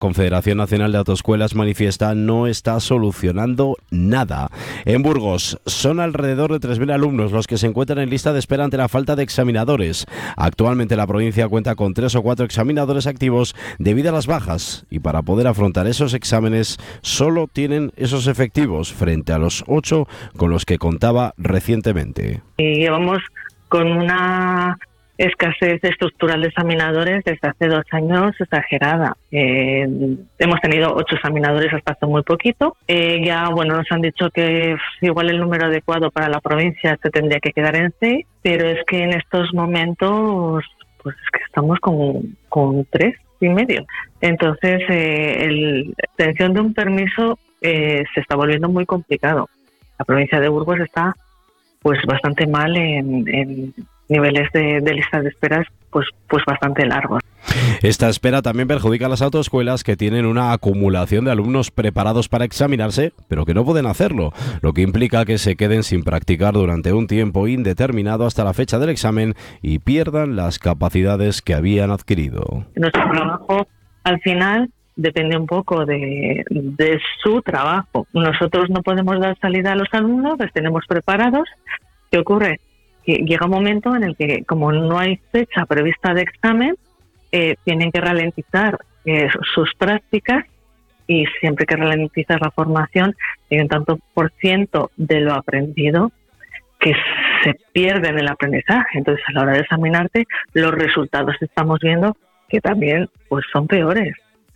Confederación Nacional de Autoescuelas manifiesta no está solucionando nada. En Burgos son alrededor de 3.000 alumnos los que se encuentran en lista de espera ante la falta de examinadores. Actualmente la provincia cuenta con 3 o 4 examinadores activos debido a las bajas y para poder afrontar esos exámenes solo tienen esos efectivos frente a los 8 con los que contaba recientemente. Y llevamos con una escasez estructural de examinadores desde hace 2 años exagerada. Hemos tenido 8 examinadores hasta hace muy poquito. Nos han dicho que igual el número adecuado para la provincia se tendría que quedar en 6, pero es que en estos momentos pues es que estamos con 3 y medio. Entonces, la obtención de un permiso se está volviendo muy complicado. La provincia de Burgos está pues bastante mal en niveles de listas de esperas pues bastante largos. Esta espera también perjudica a las autoescuelas que tienen una acumulación de alumnos preparados para examinarse, pero que no pueden hacerlo, lo que implica que se queden sin practicar durante un tiempo indeterminado hasta la fecha del examen y pierdan las capacidades que habían adquirido. Nuestro trabajo, al final, depende un poco de su trabajo. Nosotros no podemos dar salida a los alumnos, los tenemos preparados. ¿Qué ocurre? Que llega un momento en el que, como no hay fecha prevista de examen, tienen que ralentizar sus prácticas, y siempre que ralentizas la formación hay un tanto por ciento de lo aprendido que se pierde en el aprendizaje. Entonces, a la hora de examinarte, los resultados estamos viendo que también pues son peores.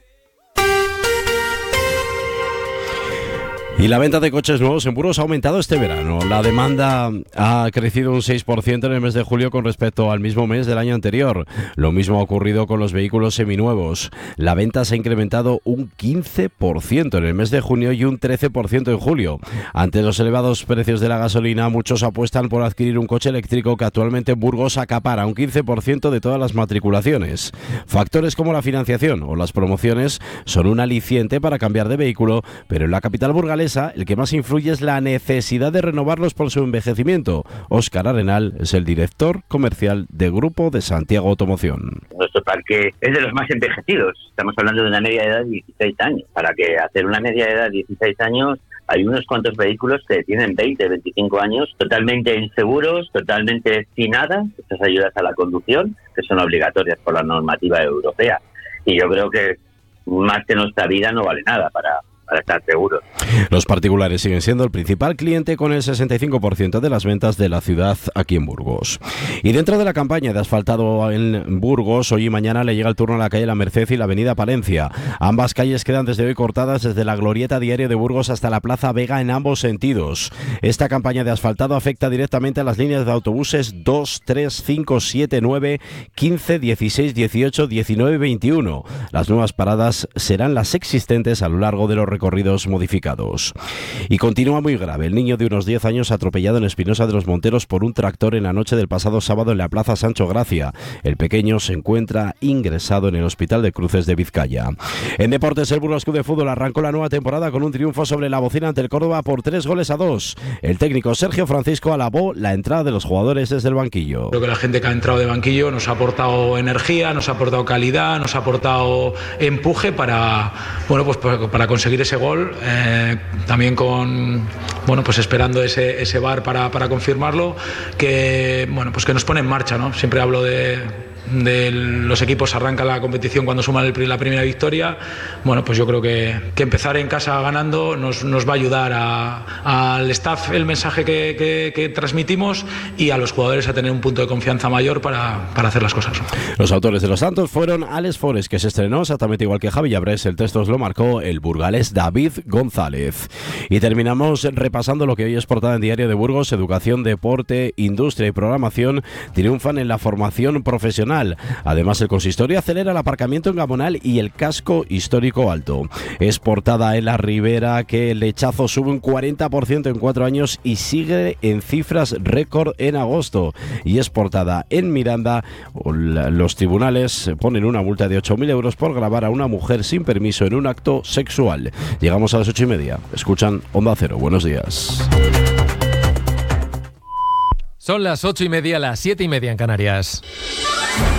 Y la venta de coches nuevos en Burgos ha aumentado este verano. La demanda ha crecido un 6% en el mes de julio con respecto al mismo mes del año anterior. Lo mismo ha ocurrido con los vehículos seminuevos. La venta se ha incrementado un 15% en el mes de junio y un 13% en julio. Ante los elevados precios de la gasolina, muchos apuestan por adquirir un coche eléctrico que actualmente en Burgos acapara un 15% de todas las matriculaciones. Factores como la financiación o las promociones son un aliciente para cambiar de vehículo, pero en la capital burgalesa el que más influye es la necesidad de renovarlos por su envejecimiento. Óscar Arenal es el director comercial de Grupo de Santiago Automoción. Nuestro parque es de los más envejecidos. Estamos hablando de una media de edad de 16 años. Para que hacer una media de edad de 16 años hay unos cuantos vehículos que tienen 20, 25 años, totalmente inseguros, totalmente sin nada. Estas ayudas a la conducción, que son obligatorias por la normativa europea. Y yo creo que más que nuestra vida no vale nada para estar seguros. Los particulares siguen siendo el principal cliente con el 65% de las ventas de la ciudad aquí en Burgos. Y dentro de la campaña de asfaltado en Burgos, hoy y mañana le llega el turno a la calle La Merced y la avenida Palencia. Ambas calles quedan desde hoy cortadas desde la glorieta Diario de Burgos hasta la Plaza Vega en ambos sentidos. Esta campaña de asfaltado afecta directamente a las líneas de autobuses 2, 3, 5, 7, 9, 15, 16, 18, 19 y 21. Las nuevas paradas serán las existentes a lo largo de los recorridos modificados. Y continúa muy grave. El niño de unos 10 años atropellado en Espinosa de los Monteros por un tractor en la noche del pasado sábado en la Plaza Sancho Gracia. El pequeño se encuentra ingresado en el Hospital de Cruces de Vizcaya. En deportes, el Burgos Club de Fútbol arrancó la nueva temporada con un triunfo sobre la Bocina ante el Córdoba por 3-2. El técnico Sergio Francisco alabó la entrada de los jugadores desde el banquillo. Creo que la gente que ha entrado de banquillo nos ha aportado energía, nos ha aportado calidad, nos ha aportado empuje para conseguir ese gol, también esperando ese VAR para confirmarlo, que nos pone en marcha, ¿no? Siempre hablo de los equipos, arranca la competición cuando suman la primera victoria. Yo creo que empezar en casa ganando nos va a ayudar al staff el mensaje que transmitimos y a los jugadores a tener un punto de confianza mayor para hacer las cosas. Los autores de los tantos fueron Alex Forest, que se estrenó exactamente igual que Javi Llabrés. El texto lo marcó el burgalés David González. Y terminamos repasando lo que hoy es portada en Diario de Burgos. Educación, deporte, industria y programación triunfan en la formación profesional. Además, el consistorio acelera el aparcamiento en Gamonal y el casco histórico alto. Es portada en la Ribera que el lechazo sube un 40% en 4 años y sigue en cifras récord en agosto. Y es portada en Miranda. Los tribunales ponen una multa de 8.000 euros por grabar a una mujer sin permiso en un acto sexual. Llegamos a las 8:30. Escuchan Onda Cero. Buenos días. Son las 8:30, las 7:30 en Canarias.